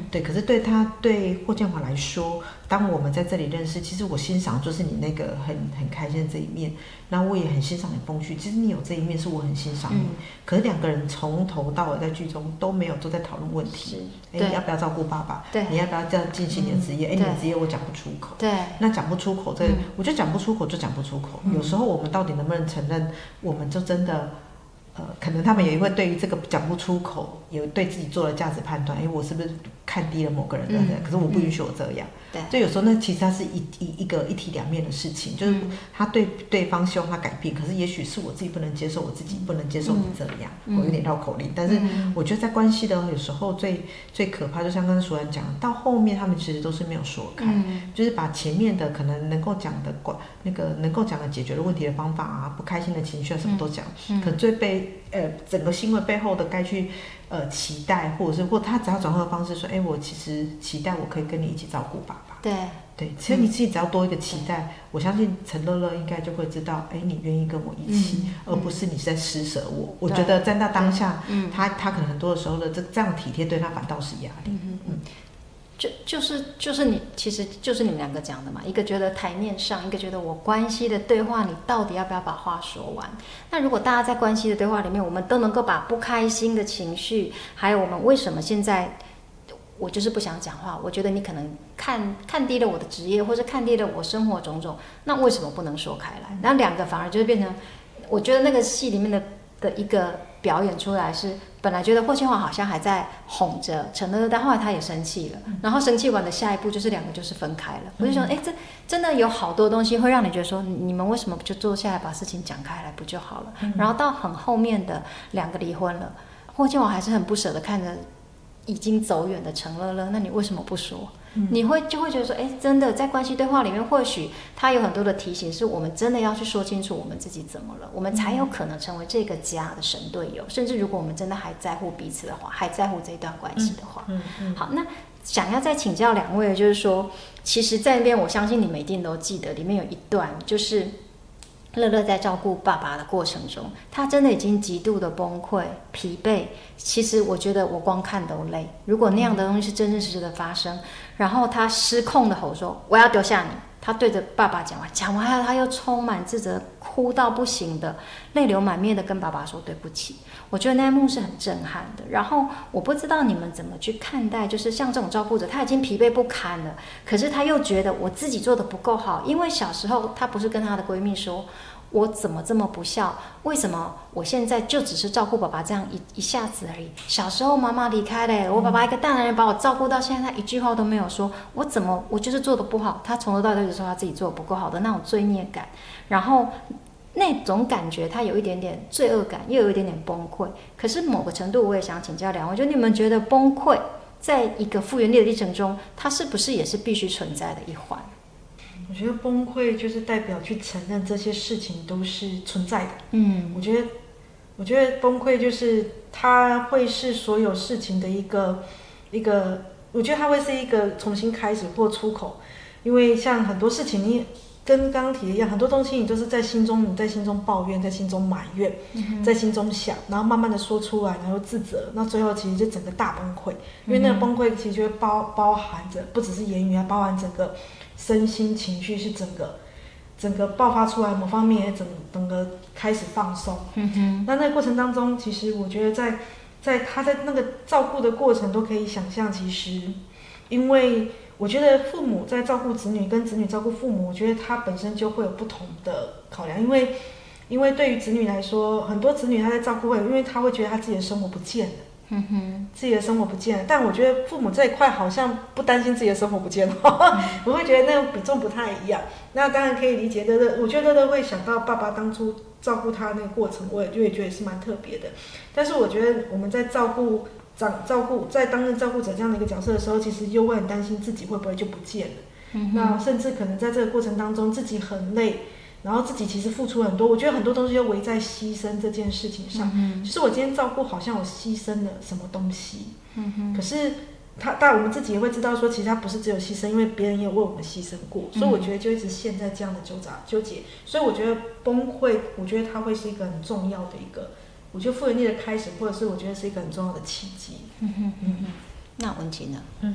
对。可是对霍建华来说，当我们在这里认识，其实我欣赏就是你那个很开心的这一面，然后我也很欣赏你风趣。其实你有这一面是我很欣赏你，可是两个人从头到尾在剧中都没有都在讨论问题。你要不要照顾爸爸？对，你要不要这样进行你的职业？你的职业我讲不出口。对，那讲不出口，我觉得讲不出口就讲不出口。有时候我们到底能不能承认，我们就真的。可能他们也会对于这个讲不出口，也对自己做了价值判断，我是不是看低了某个人？可是我不允许我这样。对，就有时候那其实它是一体两面的事情，就是他对对方希望他改变，可是也许是我自己不能接受，我自己不能接受你这样。我有点绕口令，但是我觉得在关系的有时候最可怕，就像刚刚淑兰讲，到后面他们其实都是没有说开，就是把前面的可能能够讲的能够讲的解决的问题的方法啊，不开心的情绪啊，什么都讲，可最被整个行为背后的该去期待，或他只要转换的方式说，我其实期待我可以跟你一起照顾爸爸。对，其实你自己只要多一个期待，我相信陈乐乐应该就会知道，你愿意跟我一起，而不是你是在施舍我。我觉得在那当下，他可能很多的时候的这样体贴对他反倒是压力。 就是你，其实就是你们两个讲的嘛，一个觉得台面上，一个觉得我关系的对话，你到底要不要把话说完？那如果大家在关系的对话里面，我们都能够把不开心的情绪，还有我们为什么现在我就是不想讲话，我觉得你可能看低了我的职业，或者看低了我生活种种，那为什么不能说开来？然后两个反而就是变成，我觉得那个戏里面的一个表演出来是，本来觉得霍建华好像还在哄着陈乐乐，但后来他也生气了，然后生气完的下一步就是两个就是分开了。我就想，这真的有好多东西会让你觉得说，你们为什么不就坐下来把事情讲开来不就好了？然后到很后面的两个离婚了，霍建华还是很不舍得看着已经走远的陈乐乐，那你为什么不说？你就会觉得说，真的在关系对话里面，或许他有很多的提醒，是我们真的要去说清楚我们自己怎么了，我们才有可能成为这个家的神队友。甚至如果我们真的还在乎彼此的话，还在乎这段关系的话，好，那想要再请教两位，就是说，其实在那边我相信你们一定都记得，里面有一段就是乐乐在照顾爸爸的过程中，他真的已经极度的崩溃、疲惫。其实我觉得我光看都累。如果那样的东西是真真实实的发生，然后他失控的吼说：“我要丢下你！”他对着爸爸讲完，他又充满自责，哭到不行的，泪流满面的跟爸爸说对不起。我觉得那一幕是很震撼的。然后我不知道你们怎么去看待，就是像这种照顾者，他已经疲惫不堪了，可是他又觉得我自己做的不够好，因为小时候他不是跟他的闺蜜说，我怎么这么不孝？为什么我现在就只是照顾爸爸这样一下子而已？小时候妈妈离开了，我爸爸一个大男人把我照顾到现在，他一句话都没有说。我就是做的不好？他从头到尾都说他自己做的不够好的那种罪孽感，然后那种感觉，他有一点点罪恶感，又有一点点崩溃。可是某个程度，我也想请教两位，就你们觉得崩溃在一个复原力的历程中，它是不是也是必须存在的一环？ 我觉得崩溃就是代表去承认这些事情都是存在的。我觉得崩溃就是它会是所有事情的一个，我觉得它会是一个重新开始或出口。因为像很多事情，你跟刚刚提的一样，很多东西你都是在心中抱怨，在心中埋怨，在心中想，然后慢慢的说出来，然后自责，那最后其实就整个大崩溃。因为那个崩溃其实就会包含着不只是言语，还包含整个身心情绪，是整个爆发出来，某方面也整个开始放松。那个过程当中，其实我觉得在他在那个照顾的过程都可以想象，其实因为我觉得父母在照顾子女跟子女照顾父母，我觉得他本身就会有不同的考量。因为对于子女来说，很多子女他在照顾因为他会觉得他自己的生活不见了。自己的生活不见了，但我觉得父母这一块好像不担心自己的生活不见了。我会觉得那种比重不太一样。那当然可以理解乐乐，我觉得乐乐会想到爸爸当初照顾他那个过程，我也觉得是蛮特别的。但是我觉得我们在在担任照顾者这样的一个角色的时候，其实又会很担心自己会不会就不见了。那甚至可能在这个过程当中自己很累，然后自己其实付出很多，我觉得很多东西又围在牺牲这件事情上。就是我今天照顾好像我牺牲了什么东西。可是但我们自己也会知道说，其实他不是只有牺牲，因为别人也有为我们牺牲过。所以我觉得就一直陷在这样的纠结。所以我觉得崩溃，我觉得它会是一个很重要的一个，我觉得复原力的开始，或者是我觉得是一个很重要的契机。 那文琪呢？